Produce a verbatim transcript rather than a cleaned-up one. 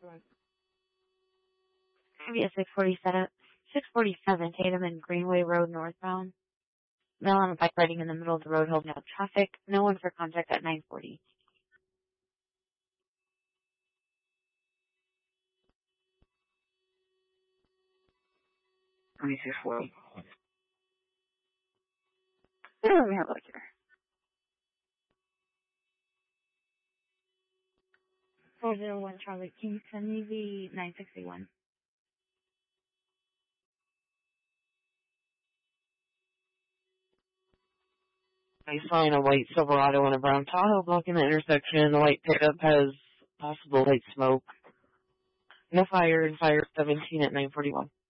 Maybe a six forty-seven, six forty-seven Tatum and Greenway Road northbound. Male on a bike riding in the middle of the road holding up traffic. No one for contact at nine forty. twenty-six forty. Let me have a look here. four oh one Charlie Kingston, U V nine sixty-one. I saw a white Silverado and a brown Tahoe blocking the intersection. The white pickup has possible light smoke. No fire, and fire seventeen at nine forty-one.